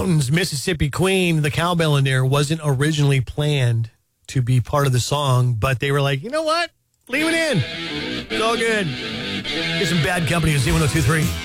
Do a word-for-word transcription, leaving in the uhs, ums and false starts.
Mountains, Mississippi Queen, the cowbell in there wasn't originally planned to be part of the song, but they were like, you know what? Leave it in. It's all good. Here's some Bad Company at Z one oh two three.